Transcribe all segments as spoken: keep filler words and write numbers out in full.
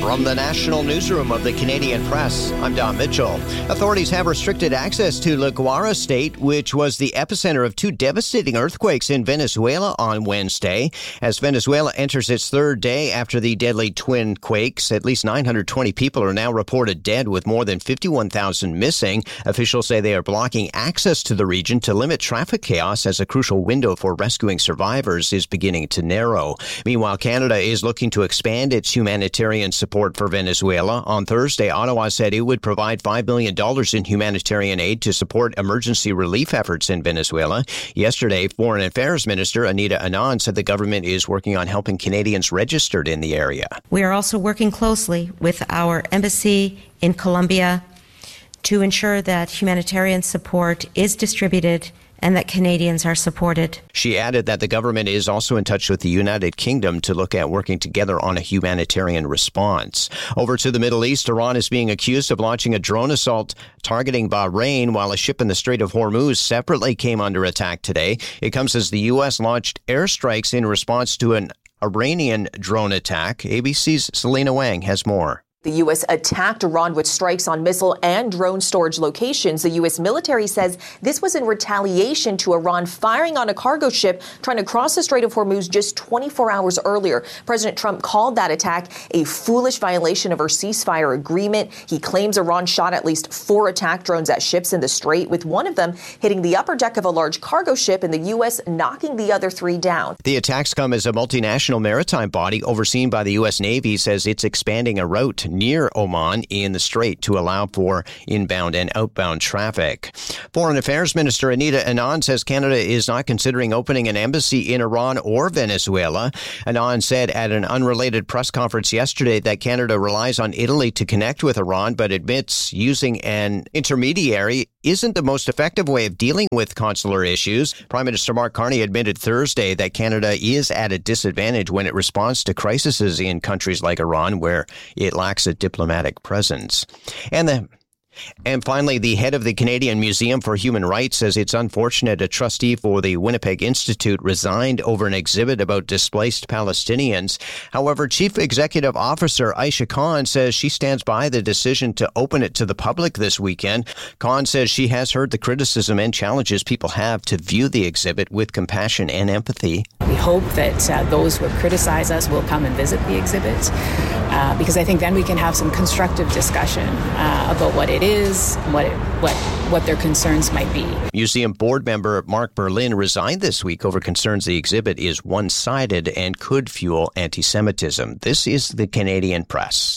From the National Newsroom of the Canadian Press, I'm Don Mitchell. Authorities have restricted access to La Guaira State, which was the epicenter of two devastating earthquakes in Venezuela on Wednesday. As Venezuela enters its third day after the deadly twin quakes, at least nine hundred twenty people are now reported dead, with more than fifty-one thousand missing. Officials say they are blocking access to the region to limit traffic chaos as a crucial window for rescuing survivors is beginning to narrow. Meanwhile, Canada is looking to expand its humanitarian support for Venezuela. On Thursday, Ottawa said it would provide five million dollars in humanitarian aid to support emergency relief efforts in Venezuela. Yesterday, Foreign Affairs Minister Anita Anand said the government is working on helping Canadians registered in the area. We are also working closely with our embassy in Colombia to ensure that humanitarian support is distributed and that Canadians are supported. She added that the government is also in touch with the United Kingdom to look at working together on a humanitarian response. Over to the Middle East, Iran is being accused of launching a drone assault targeting Bahrain, while a ship in the Strait of Hormuz separately came under attack today. It comes as the U S launched airstrikes in response to an Iranian drone attack. A B C's Selena Wang has more. The U S attacked Iran with strikes on missile and drone storage locations. The U S military says this was in retaliation to Iran firing on a cargo ship trying to cross the Strait of Hormuz just twenty-four hours earlier. President Trump called that attack a foolish violation of our ceasefire agreement. He claims Iran shot at least four attack drones at ships in the Strait, with one of them hitting the upper deck of a large cargo ship and the U S knocking the other three down. The attacks come as a multinational maritime body overseen by the U S Navy says it's expanding a route near Oman in the Strait to allow for inbound and outbound traffic. Foreign Affairs Minister Anita Anand says Canada is not considering opening an embassy in Iran or Venezuela. Anand said at an unrelated press conference yesterday that Canada relies on Italy to connect with Iran, but admits using an intermediary isn't the most effective way of dealing with consular issues. Prime Minister Mark Carney admitted Thursday that Canada is at a disadvantage when it responds to crises in countries like Iran, where it lacks a diplomatic presence. And the And finally, the head of the Canadian Museum for Human Rights says it's unfortunate a trustee for the Winnipeg Institute resigned over an exhibit about displaced Palestinians. However, Chief Executive Officer Aisha Khan says she stands by the decision to open it to the public this weekend. Khan says she has heard the criticism and challenges people have to view the exhibit with compassion and empathy. We hope that uh, those who have criticized us will come and visit the exhibit, uh, because I think then we can have some constructive discussion uh, about what it is, what it, what what their concerns might be. Museum board member Mark Berlin resigned this week over concerns the exhibit is one-sided and could fuel anti-Semitism. This is the Canadian Press.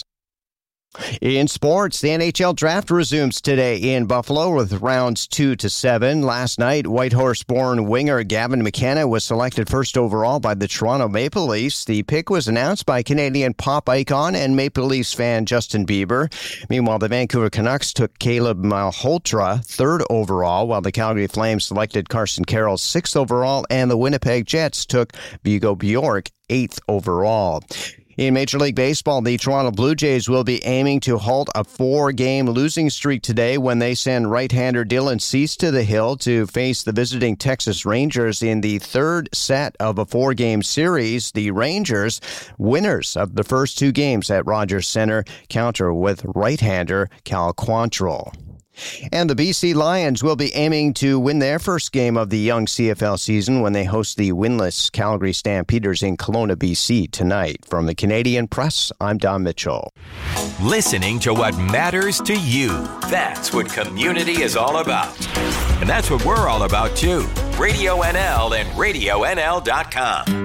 In sports, the N H L draft resumes today in Buffalo with rounds two to seven. Last night, Whitehorse-born winger Gavin McKenna was selected first overall by the Toronto Maple Leafs. The pick was announced by Canadian pop icon and Maple Leafs fan Justin Bieber. Meanwhile, the Vancouver Canucks took Caleb Malhotra third overall, while the Calgary Flames selected Carson Carroll sixth overall, and the Winnipeg Jets took Bigo Bjork eighth overall. In Major League Baseball, the Toronto Blue Jays will be aiming to halt a four-game losing streak today when they send right-hander Dylan Cease to the hill to face the visiting Texas Rangers in the third set of a four-game series. The Rangers, winners of the first two games at Rogers Center, counter with right-hander Cal Quantrill. And the B C Lions will be aiming to win their first game of the young C F L season when they host the winless Calgary Stampeders in Kelowna, B C tonight. From the Canadian Press, I'm Don Mitchell. Listening to what matters to you. That's what community is all about. And that's what we're all about, too. Radio N L and radio N L dot com.